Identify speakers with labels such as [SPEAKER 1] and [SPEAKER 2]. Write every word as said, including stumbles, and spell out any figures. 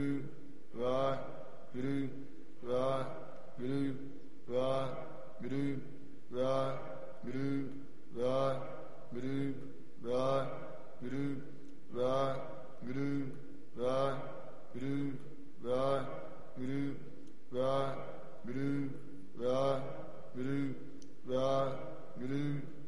[SPEAKER 1] Waheguru Waheguru Waheguru Waheguru Waheguru Waheguru Waheguru Waheguru Waheguru Waheguru Waheguru Waheguru Waheguru